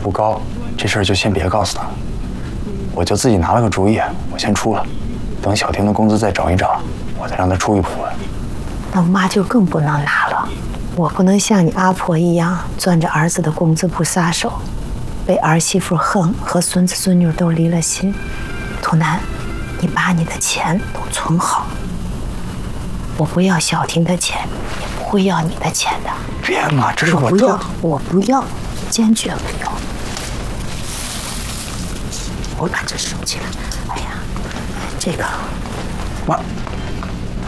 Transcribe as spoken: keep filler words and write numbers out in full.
不高，这事儿就先别告诉他了。我就自己拿了个主意，我先出了，等小婷的工资再找一找，我再让她出一部分。 那妈就更不能拿了，我不能像你阿婆一样攥着儿子的工资不撒手，被儿媳妇恨和孙子孙女都离了心。图南，你把你的钱都存好，我不要小婷的钱，也不会要你的钱的。 别嘛，这是我的， 不要，我不要，坚决不要。我把这收起来。哎呀，这个， 妈。